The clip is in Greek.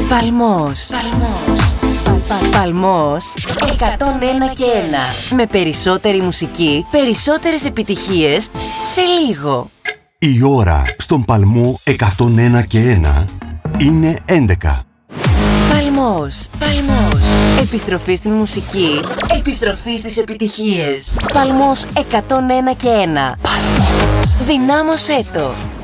Παλμός. Παλμός 101 και 1. Με περισσότερη μουσική, περισσότερες επιτυχίες σε λίγο. Η ώρα στον Παλμό 101 και 1 είναι 11. Παλμός. Επιστροφή στην μουσική, επιστροφή στις επιτυχίες. Παλμός 101 και 1. Παλμός. Δυνάμωσέ το.